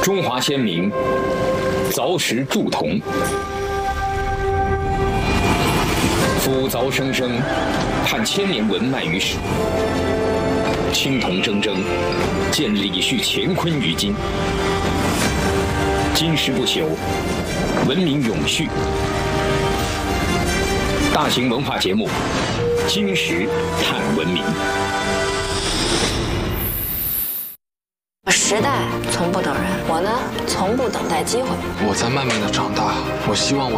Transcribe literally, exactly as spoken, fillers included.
中华先民凿石铸铜，夫凿生生，盼千年文脉于史。青铜铮铮，见李旭乾坤于今。金石不朽，文明永续。大型文化节目《金石探文明》。 时代从不等人，我呢，从不等待机会。 我在慢慢的长大，我希望我。